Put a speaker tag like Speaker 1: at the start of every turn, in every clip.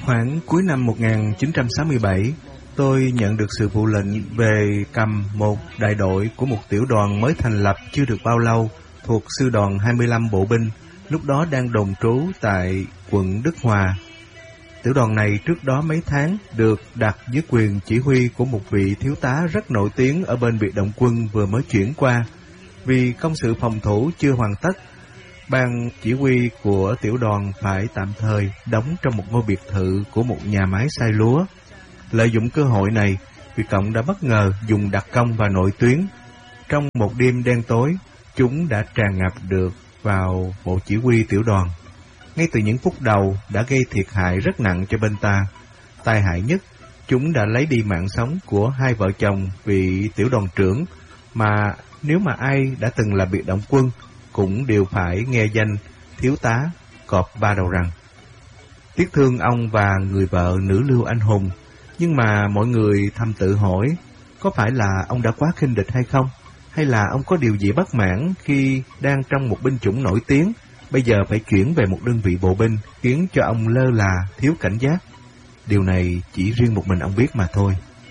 Speaker 1: Khoảng cuối năm 1967, tôi nhận được sự vụ lệnh về cầm một đại đội của một tiểu đoàn mới thành lập chưa được bao lâu thuộc sư đoàn 25 bộ binh, lúc đó đang đồn trú tại quận Đức Hòa. Tiểu đoàn này trước đó mấy tháng được đặt dưới quyền chỉ huy của một vị thiếu tá rất nổi tiếng ở bên biệt động quân vừa mới chuyển qua. Vì công sự phòng thủ chưa hoàn tất, ban chỉ huy của tiểu đoàn phải tạm thời đóng trong một ngôi biệt thự của một nhà máy xay lúa. Lợi dụng cơ hội này, Việt Cộng đã bất ngờ dùng đặc công và nội tuyến. Trong một đêm đen tối, chúng đã tràn ngập được vào bộ chỉ huy tiểu đoàn. Ngay từ những phút đầu đã gây thiệt hại rất nặng cho bên ta. Tai hại nhất, chúng đã lấy đi mạng sống của hai vợ chồng vị tiểu đoàn trưởng, mà nếu mà ai đã từng là biệt động quân cũng đều phải nghe danh thiếu tá cọp ba đầu răng. Tiếc thương ông và người vợ nữ lưu anh hùng, nhưng mà mọi người thầm tự hỏi, có phải là ông đã quá khinh địch hay không? Hay là ông có điều gì bất mãn khi đang trong một binh chủng nổi tiếng, bây giờ phải chuyển về một đơn vị bộ binh, khiến cho ông lơ là, thiếu cảnh giác? Điều này chỉ riêng một mình ông biết mà thôi.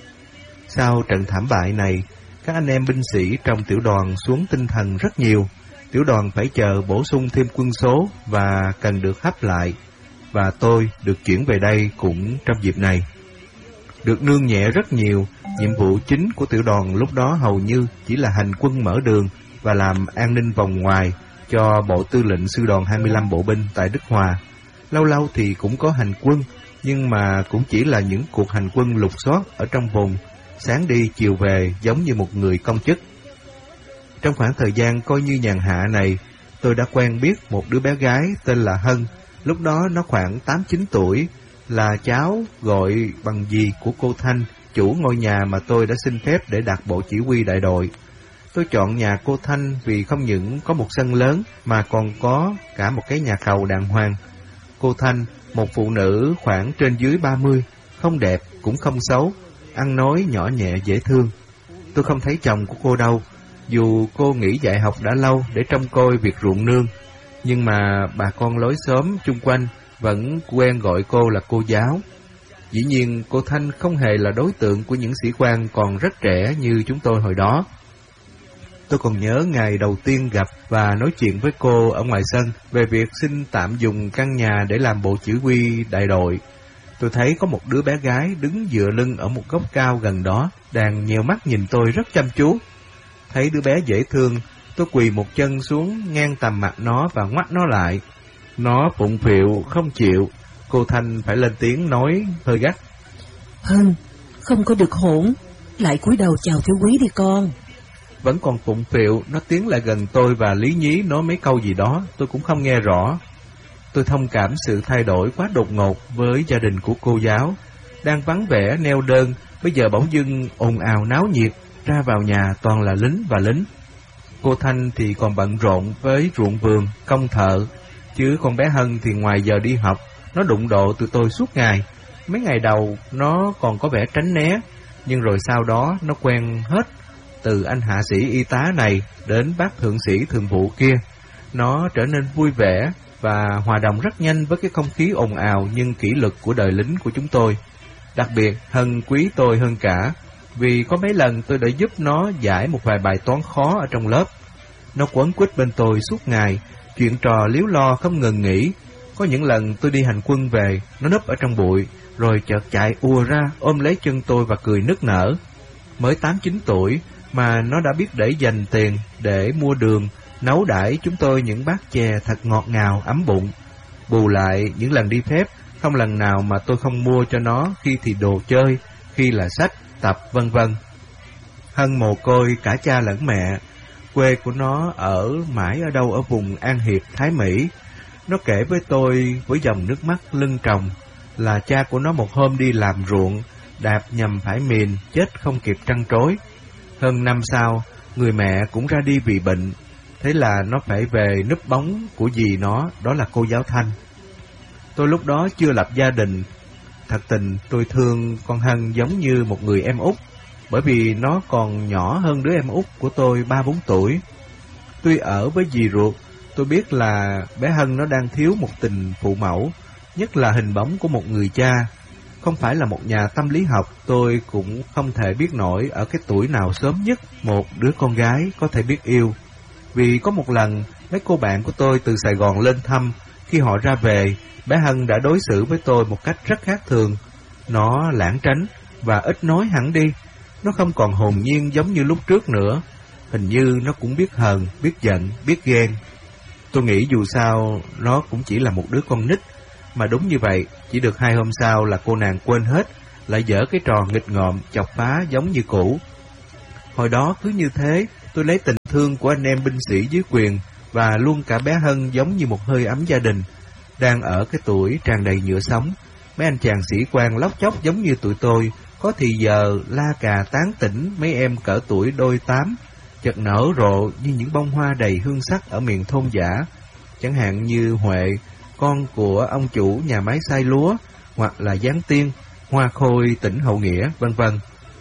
Speaker 1: Sau trận thảm bại này, các anh em binh sĩ trong tiểu đoàn xuống tinh thần rất nhiều. Tiểu đoàn phải chờ bổ sung thêm quân số và cần được hấp lại, và tôi được chuyển về đây cũng trong dịp này. Được nương nhẹ rất nhiều, nhiệm vụ chính của tiểu đoàn lúc đó hầu như chỉ là hành quân mở đường và làm an ninh vòng ngoài cho Bộ Tư lệnh Sư đoàn 25 Bộ binh tại Đức Hòa. Lâu lâu thì cũng có hành quân, nhưng mà cũng chỉ là những cuộc hành quân lục soát ở trong vùng, sáng đi chiều về giống như một người công chức. Trong khoảng thời gian coi như nhàn hạ này, tôi đã quen biết một đứa bé gái tên là Hân. Lúc đó nó khoảng 8-9 tuổi, là cháu gọi bằng dì của cô Thanh, chủ ngôi nhà mà tôi đã xin phép để đặt bộ chỉ huy đại đội. Tôi chọn nhà cô Thanh vì không những có một sân lớn mà còn có cả một cái nhà cầu đàng hoàng. Cô Thanh, một phụ nữ khoảng trên dưới 30, không đẹp cũng không xấu, ăn nói nhỏ nhẹ dễ thương. Tôi không thấy chồng của cô đâu, dù cô nghỉ dạy học đã lâu để trông coi việc ruộng nương, nhưng mà bà con lối xóm chung quanh vẫn quen gọi cô là cô giáo. Dĩ nhiên cô Thanh không hề là đối tượng của những sĩ quan còn rất trẻ như chúng tôi hồi đó. Tôi còn nhớ ngày đầu tiên gặp và nói chuyện với cô ở ngoài sân về việc xin tạm dùng căn nhà để làm bộ chỉ huy đại đội. Tôi thấy có một đứa bé gái đứng dựa lưng ở một góc cao gần đó, đang nheo mắt nhìn tôi rất chăm chú. Thấy đứa bé dễ thương, tôi quỳ một chân xuống ngang tầm mặt nó và ngoắt nó lại. Nó phụng phịu không chịu, cô Thanh phải lên tiếng nói hơi gắt.
Speaker 2: Hân, không có được hỗn, lại cúi đầu chào thiếu quý đi con.
Speaker 1: Vẫn còn phụng phịu, nó tiến lại gần tôi và lý nhí nói mấy câu gì đó, tôi cũng không nghe rõ. Tôi thông cảm sự thay đổi quá đột ngột với gia đình của cô giáo. Đang vắng vẻ neo đơn, bây giờ bỗng dưng ồn ào náo nhiệt, ra vào nhà toàn là lính và lính. Cô Thanh thì còn bận rộn với ruộng vườn, công thợ, chứ con bé Hân thì ngoài giờ đi học, nó đụng độ tụi tôi suốt ngày. Mấy ngày đầu nó còn có vẻ tránh né, nhưng rồi sau đó nó quen hết, từ anh hạ sĩ y tá này đến bác thượng sĩ thường vụ kia. Nó trở nên vui vẻ và hòa đồng rất nhanh với cái không khí ồn ào nhưng kỷ luật của đời lính của chúng tôi. Đặc biệt, Hân quý tôi hơn cả, vì có mấy lần tôi đã giúp nó giải một vài bài toán khó ở trong lớp. Nó quấn quýt bên tôi suốt ngày, chuyện trò líu lo không ngừng nghỉ. Có những lần tôi đi hành quân về, nó núp ở trong bụi, rồi chợt chạy ùa ra ôm lấy chân tôi và cười nức nở. Mới 8-9 tuổi mà nó đã biết để dành tiền để mua đường, nấu đãi chúng tôi những bát chè thật ngọt ngào, ấm bụng. Bù lại những lần đi phép, không lần nào mà tôi không mua cho nó, khi thì đồ chơi, khi là sách, tập, vân vân. Hân mồ côi cả cha lẫn mẹ, quê của nó ở mãi ở đâu ở vùng An Hiệp, Thái Mỹ. Nó kể với tôi với dòng nước mắt lưng tròng là cha của nó một hôm đi làm ruộng, đạp nhầm phải mìn, chết không kịp trăn trối. Hơn năm sau, người mẹ cũng ra đi vì bệnh, thế là nó phải về núp bóng của dì nó, đó là cô giáo Thanh. Tôi lúc đó chưa lập gia đình. Thật tình tôi thương con Hân giống như một người em út, bởi vì nó còn nhỏ hơn đứa em út của tôi 3-4 tuổi. Tuy ở với dì ruột, tôi biết là bé Hân nó đang thiếu một tình phụ mẫu. nhất là hình bóng của một người cha. Không phải là một nhà tâm lý học, tôi cũng không thể biết nổi ở cái tuổi nào sớm nhất một đứa con gái có thể biết yêu. Vì có một lần, mấy cô bạn của tôi từ Sài Gòn lên thăm, khi họ ra về, bé Hân đã đối xử với tôi một cách rất khác thường. Nó lảng tránh và ít nói hẳn đi. Nó không còn hồn nhiên giống như lúc trước nữa. Hình như nó cũng biết hờn, biết giận, biết ghen. Tôi nghĩ dù sao, nó cũng chỉ là một đứa con nít. Mà đúng như vậy, chỉ được 2 hôm sau là cô nàng quên hết, lại dở cái trò nghịch ngợm, chọc phá giống như cũ. Hồi đó cứ như thế, tôi lấy tình thương của anh em binh sĩ dưới quyền và luôn cả bé Hân giống như một hơi ấm gia đình. Đang ở cái tuổi tràn đầy nhựa sống, mấy anh chàng sĩ quan lóc chóc giống như tụi tôi, có thì giờ la cà tán tỉnh mấy em cỡ tuổi đôi 8, chợt nở rộ như những bông hoa đầy hương sắc ở miền thôn dã, chẳng hạn như Huệ, con của ông chủ nhà máy xay lúa, hoặc là Giáng Tiên, Hoa Khôi tỉnh Hậu Nghĩa, vân vân.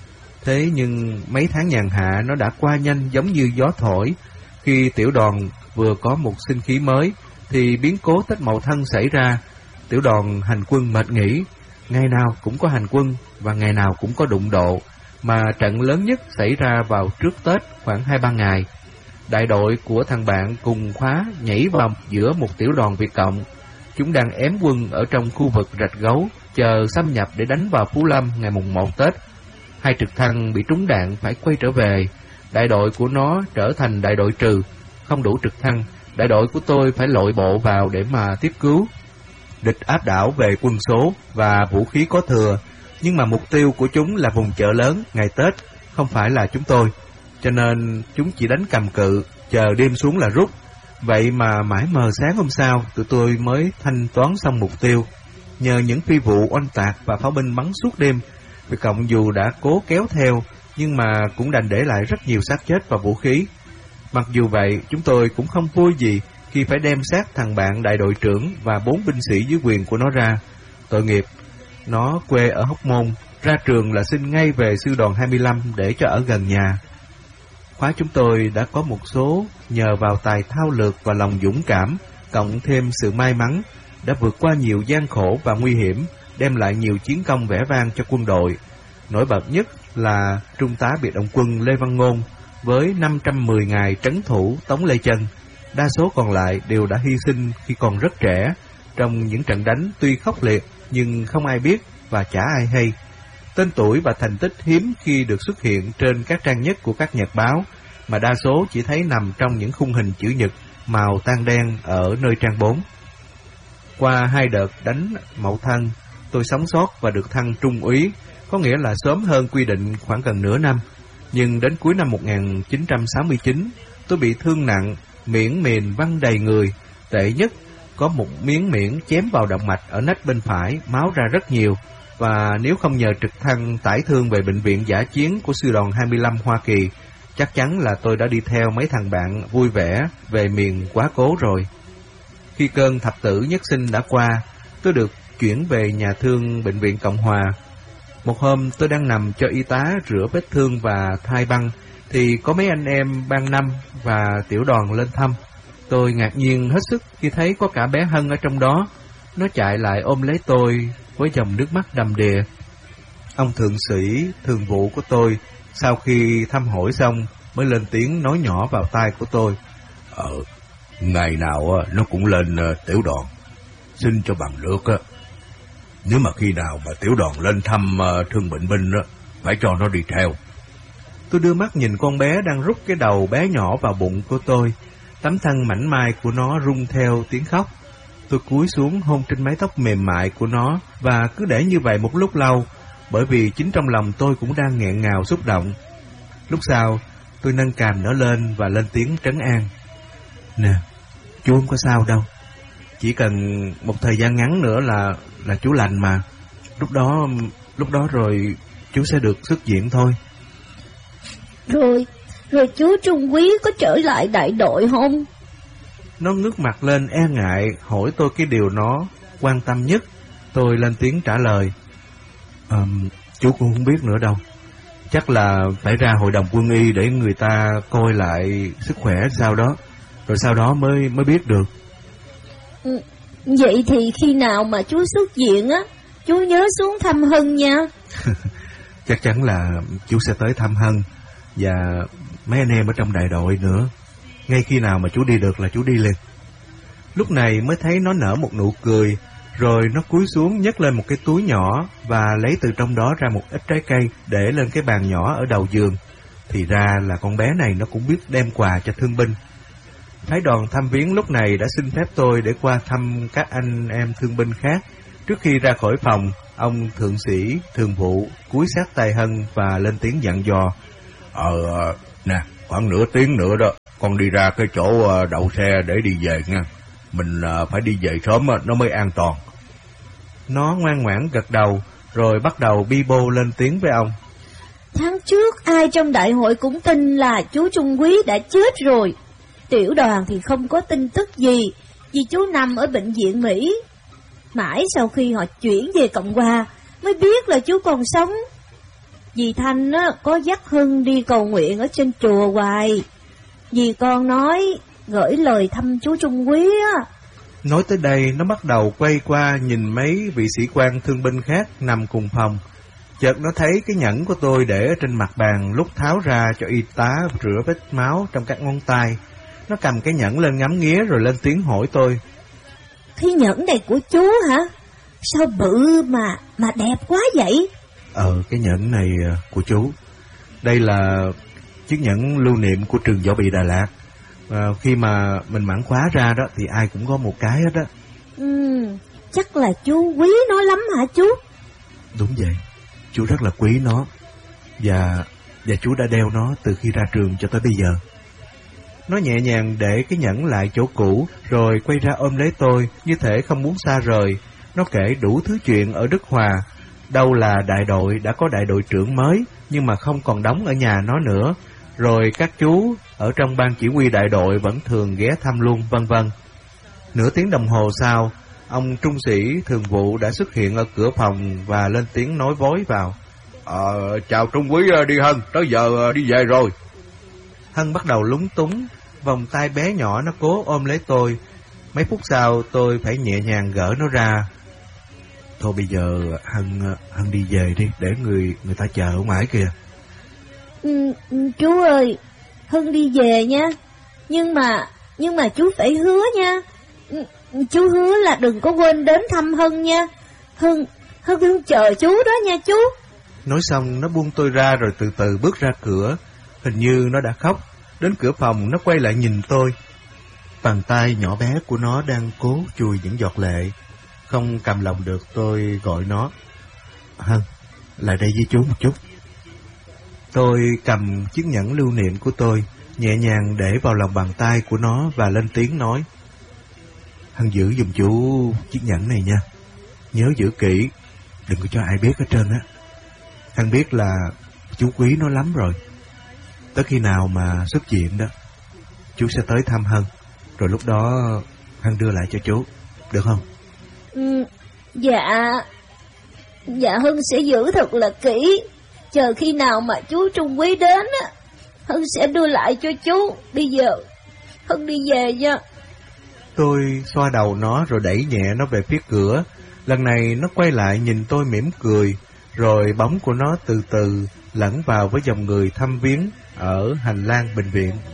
Speaker 1: Thế nhưng mấy tháng nhàn hạ nó đã qua nhanh giống như gió thổi. Khi tiểu đoàn vừa có một sinh khí mới, thì biến cố Tết Mậu Thân xảy ra. Tiểu đoàn hành quân mệt nghỉ, ngày nào cũng có hành quân và ngày nào cũng có đụng độ, mà trận lớn nhất xảy ra vào trước Tết khoảng 2-3 ngày. Đại đội của thằng bạn cùng khóa nhảy vào giữa một tiểu đoàn Việt Cộng. Chúng đang ém quân ở trong khu vực Rạch Gấu, chờ xâm nhập để đánh vào Phú Lâm ngày mùng 1 Tết. 2 trực thăng bị trúng đạn phải quay trở về. Đại đội của nó trở thành đại đội trừ, không đủ trực thăng. Đại đội của tôi phải lội bộ vào để mà tiếp cứu. Địch áp đảo về quân số và vũ khí có thừa, nhưng mà mục tiêu của chúng là vùng chợ lớn ngày Tết, không phải là chúng tôi. Cho nên chúng chỉ đánh cầm cự, chờ đêm xuống là rút. Vậy mà mãi mờ sáng hôm sau, tụi tôi mới thanh toán xong mục tiêu. Nhờ những phi vụ oanh tạc và pháo binh bắn suốt đêm, Việt Cộng dù đã cố kéo theo, nhưng mà cũng đành để lại rất nhiều xác chết và vũ khí. Mặc dù vậy, chúng tôi cũng không vui gì khi phải đem xác thằng bạn đại đội trưởng và 4 binh sĩ dưới quyền của nó ra. Tội nghiệp, nó quê ở Hóc Môn, ra trường là xin ngay về sư đoàn 25 để cho ở gần nhà. Khóa chúng tôi đã có một số nhờ vào tài thao lược và lòng dũng cảm, cộng thêm sự may mắn, đã vượt qua nhiều gian khổ và nguy hiểm, đem lại nhiều chiến công vẻ vang cho quân đội. Nổi bật nhất là Trung tá biệt động quân Lê Văn Ngôn với 510 ngày trấn thủ Tống Lê Chân. Đa số còn lại đều đã hy sinh khi còn rất trẻ, trong những trận đánh tuy khốc liệt nhưng không ai biết và chả ai hay. Tên tuổi và thành tích hiếm khi được xuất hiện trên các trang nhất của các nhật báo, mà đa số chỉ thấy nằm trong những khung hình chữ nhật màu tan đen ở nơi trang 4. Qua 2 đợt đánh Mậu Thân, tôi sống sót và được thăng trung úy, có nghĩa là sớm hơn quy định khoảng gần nửa năm. Nhưng đến cuối năm 1969, tôi bị thương nặng, miễn mìn văng đầy người. Tệ nhất, có một miếng miễn chém vào động mạch ở nách bên phải, máu ra rất nhiều. Và nếu không nhờ trực thăng tải thương về bệnh viện dã chiến của sư đoàn 25 Hoa Kỳ, chắc chắn là tôi đã đi theo mấy thằng bạn vui vẻ về miền quá cố rồi. Khi cơn thập tử nhất sinh đã qua, tôi được chuyển về nhà thương bệnh viện Cộng Hòa. Một hôm tôi đang nằm cho y tá rửa vết thương và thay băng, thì có mấy anh em ban năm và tiểu đoàn lên thăm. Tôi ngạc nhiên hết sức khi thấy có cả bé Hân ở trong đó. Nó chạy lại ôm lấy tôi với dòng nước mắt đầm đìa. Ông thượng sĩ thường vụ của tôi sau khi thăm hỏi xong mới lên tiếng nói nhỏ vào tai của tôi:
Speaker 3: Ngày nào nó cũng lên tiểu đoàn xin cho bằng được á. Nếu mà khi nào mà tiểu đoàn lên thăm thương bệnh binh á, phải cho nó đi theo.
Speaker 1: Tôi đưa mắt nhìn con bé đang rút cái đầu bé nhỏ vào bụng của tôi. Tấm thân mảnh mai của nó rung theo tiếng khóc. Tôi cúi xuống hôn trên mái tóc mềm mại của nó, và cứ để như vậy một lúc lâu, bởi vì chính trong lòng tôi cũng đang nghẹn ngào xúc động. Lúc sau, tôi nâng cằm nó lên và lên tiếng trấn an: Nè, chú không có sao đâu. Chỉ cần một thời gian ngắn nữa là chú lành mà. Lúc đó rồi chú sẽ được xuất viện thôi.
Speaker 4: Rồi chú Trung Quý có trở lại đại đội không?
Speaker 1: Nó ngước mặt lên e ngại hỏi tôi cái điều nó quan tâm nhất. Tôi lên tiếng trả lời: Chú cũng không biết nữa đâu. Chắc là phải ra hội đồng quân y để người ta coi lại sức khỏe sao đó, rồi sau đó mới biết được.
Speaker 4: Vậy thì khi nào mà chú xuất viện á, chú nhớ xuống thăm Hân nha.
Speaker 1: Chắc chắn là chú sẽ tới thăm Hân và mấy anh em ở trong đại đội nữa. Ngay khi nào mà chú đi được là chú đi liền. Lúc này mới thấy nó nở một nụ cười, rồi nó cúi xuống nhấc lên một cái túi nhỏ và lấy từ trong đó ra một ít trái cây để lên cái bàn nhỏ ở đầu giường. Thì ra là con bé này nó cũng biết đem quà cho thương binh. Phái đoàn thăm viếng lúc này đã xin phép tôi để qua thăm các anh em thương binh khác. Trước khi ra khỏi phòng, ông thượng sĩ thường vụ cúi sát tay Hân và lên tiếng dặn dò.
Speaker 3: Nè, khoảng nửa tiếng nữa đó, con đi ra cái chỗ đậu xe để đi về nha. Mình phải đi về sớm nó mới an toàn.
Speaker 1: Nó ngoan ngoãn gật đầu, rồi bắt đầu bi bô lên tiếng với ông.
Speaker 4: Tháng trước ai trong đại hội cũng tin là chú Trung Quý đã chết rồi. Tiểu đoàn thì không có tin tức gì, vì chú nằm ở bệnh viện Mỹ. Mãi sau khi họ chuyển về Cộng Hòa mới biết là chú còn sống. Dì Thanh có dắt Hưng đi cầu nguyện ở trên chùa hoài. Dì con nói gửi lời thăm chú Trung Quý á.
Speaker 1: Nói tới đây, nó bắt đầu quay qua nhìn mấy vị sĩ quan thương binh khác nằm cùng phòng. Chợt nó thấy cái nhẫn của tôi để ở trên mặt bàn, lúc tháo ra cho y tá rửa vết máu trong các ngón tay. Nó cầm cái nhẫn lên ngắm nghía rồi lên tiếng hỏi tôi.
Speaker 4: Cái nhẫn này của chú hả? Sao bự mà đẹp quá vậy?
Speaker 1: Cái nhẫn này của chú. Đây là chiếc nhẫn lưu niệm của trường võ bị Đà Lạt. Khi mà mình mãn khóa ra đó thì ai cũng có một cái hết á.
Speaker 4: Chắc là chú quý nó lắm hả chú?
Speaker 1: Đúng vậy, chú rất là quý nó. Và chú đã đeo nó từ khi ra trường cho tới bây giờ. Nó nhẹ nhàng để cái nhẫn lại chỗ cũ, rồi quay ra ôm lấy tôi, như thể không muốn xa rời. Nó kể đủ thứ chuyện ở Đức Hòa. Đâu là đại đội đã có đại đội trưởng mới, nhưng mà không còn đóng ở nhà nó nữa. Rồi các chú ở trong ban chỉ huy đại đội vẫn thường ghé thăm luôn, vân vân. Nửa tiếng đồng hồ sau, ông trung sĩ thường vụ đã xuất hiện ở cửa phòng và lên tiếng nói vối vào.
Speaker 3: Chào Trung Quý đi Hân, tới giờ đi về rồi.
Speaker 1: Hân bắt đầu lúng túng, vòng tay bé nhỏ nó cố ôm lấy tôi. Mấy phút sau tôi phải nhẹ nhàng gỡ nó ra. Thôi bây giờ Hân đi về đi, để người ta chờ ở ngoài kìa.
Speaker 4: Chú ơi, Hân đi về nha. Nhưng mà chú phải hứa nha. Chú hứa là đừng có quên đến thăm Hân nha. Hân chờ chú đó nha chú.
Speaker 1: Nói xong nó buông tôi ra rồi từ từ bước ra cửa. Hình như nó đã khóc. Đến cửa phòng nó quay lại nhìn tôi. Bàn tay nhỏ bé của nó đang cố chùi những giọt lệ. Không cầm lòng được tôi gọi nó. Hân, lại đây với chú một chút. Tôi cầm chiếc nhẫn lưu niệm của tôi, nhẹ nhàng để vào lòng bàn tay của nó và lên tiếng nói. Hân giữ giùm chú chiếc nhẫn này nha. Nhớ giữ kỹ, đừng có cho ai biết hết trơn á. Hân biết là chú quý nó lắm rồi. Tới khi nào mà xuất viện đó, chú sẽ tới thăm Hân. Rồi lúc đó Hân đưa lại cho chú, được không?
Speaker 4: Dạ Hân sẽ giữ thật là kỹ. Chờ khi nào mà chú Trung Quý đến á, Hân sẽ đưa lại cho chú. Bây giờ Hân đi về nha.
Speaker 1: Tôi xoa đầu nó rồi đẩy nhẹ nó về phía cửa. Lần này nó quay lại nhìn tôi mỉm cười. Rồi bóng của nó từ từ lẫn vào với dòng người thăm viếng ở hành lang bệnh viện.